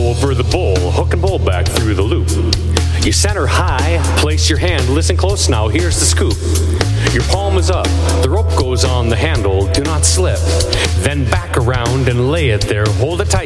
over the bull, hook and pull back through the loop. You center high, place your hand, listen close now, here's the scoop. Your palm is up, the rope goes on the handle, do not slip. Then back around and lay it there, hold it tight.